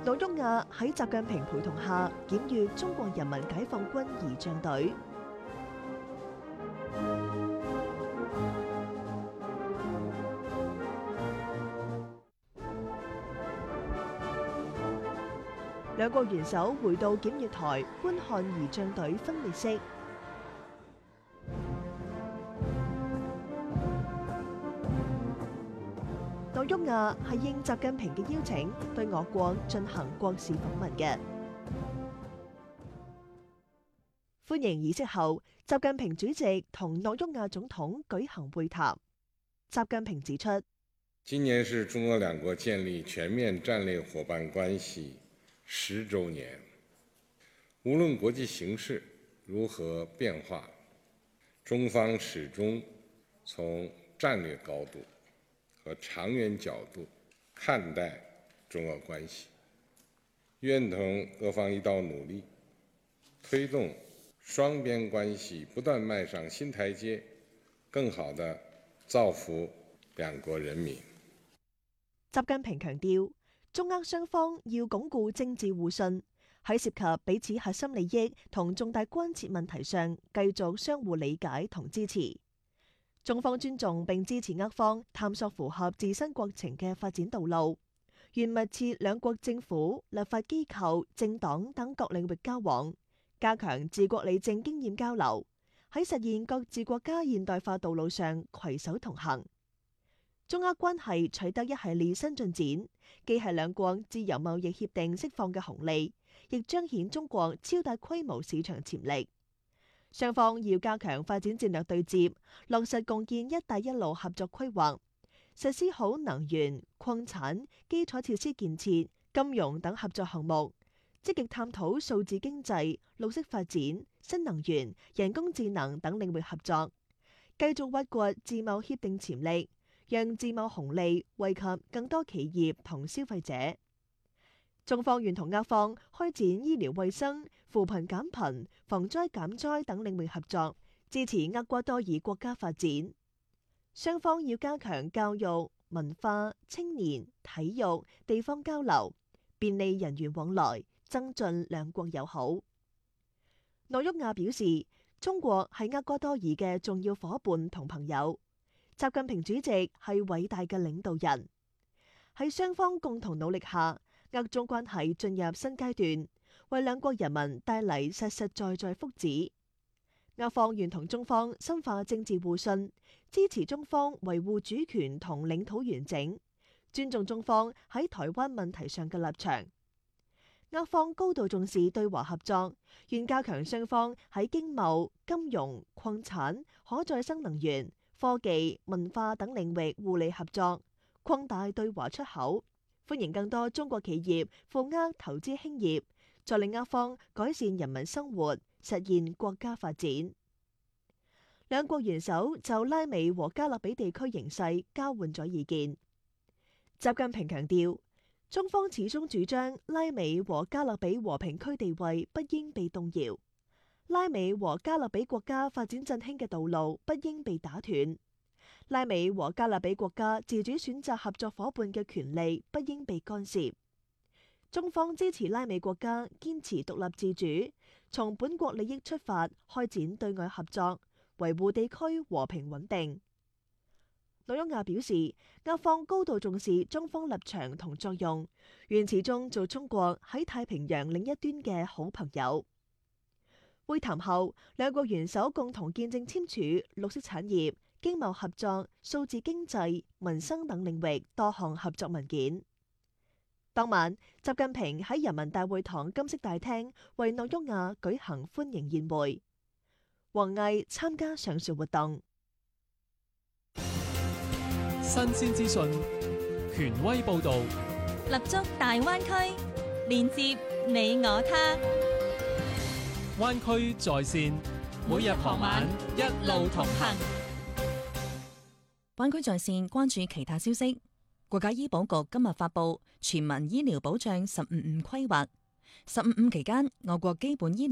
諾沃亞喺習近平陪同下檢閱中國人民解放軍儀仗隊。兩國元首回到檢閱台觀看儀仗隊分列式。諾沃亞係應習近平嘅邀請，對我國進行國事訪問嘅。歡迎儀式後，習近平主席同諾沃亞總統舉行會談。習近平指出， 今年是中俄兩國建立全面戰略夥伴關係10週年，無論國際形勢如何變化，中方始終從戰略高度和長遠角度看待中俄關係，願同俄方一道努力，推動雙邊關係不斷邁上新台階，更好地造福兩國人民。 習近平強調，中俄雙方要鞏固政治互信，喺涉及彼此核心利益同重大關切問題上，繼續相互理解同支持。中方尊重並支持俄方探索符合自身國情嘅發展道路，願密切兩國政府、立法機構、政黨等各領域交往，加強治國理政經驗交流，喺實現各自國家現代化道路上攜手同行。中俄關係取得一系列新進展，既係兩國自由貿易協定釋放嘅紅利，亦彰顯中國超大規模市場潛力。雙方要加強發展戰略對接，落實共建「一帶一路」合作規劃，實施好能源、礦產、基礎設施建設、金融等合作項目，積極探討數字經濟、綠色發展、新能源、人工智能等領域合作，繼續挖掘自貿協定潛力，讓自貿紅利惠及更多企業同消費者。中方願同俄方開展醫療衛生、扶貧減貧、防災減災等領域合作，支持厄瓜多爾國家發展。雙方要加強教育、文化、青年、體育、地方交流，便利人員往來，增進兩國友好。諾沃亞表示，中國係厄瓜多爾嘅重要夥伴同朋友，習近平主席係偉大嘅領導人。喺雙方共同努力下，俄中關係進入新階段，為兩國人民帶嚟實實在在福祉。俄方願同中方深化政治互信，支持中方維護主權同領土完整，尊重中方喺台灣問題上嘅立場。俄方高度重視對華合作，願加強雙方喺經貿、金融、礦產、可再生能源、科技、文化等領域互利合作，擴大對華出口。歡迎更多中國企業赴俄投資興業，助力俄方改善人民生活，實現國家發展。兩國元首就拉美和加勒比地區形勢交換咗意見。習近平強調，中方始終主張拉美和加勒比和平區地位不應被動搖，拉美和加勒比國家發展振興嘅道路不應被打斷。拉美和加勒比國家自主選擇合作夥伴嘅權利不應被干涉。中方支持拉美國家堅持獨立自主，從本國利益出發開展對外合作，維護地區和平穩定。諾沃亞表示，俄方高度重視中方立場同作用，願始終做中國喺太平洋另一端嘅好朋友。會談後，兩國元首共同見證簽署綠色產業、經貿合作、數字經濟、民生等領域多項合作文件。當晚，習近平喺人民大會堂金色大廳為諾沃亞舉行歡迎宴會，王毅參加上述活動。 新鮮資訊，權威報導， 立足大灣區，連接你我他。 灣區在線，每日傍晚一路同行。 灣區在線關注其他消息。國家醫保局今日發布全民醫療保障15+5規劃。15+5期間，我國基本醫療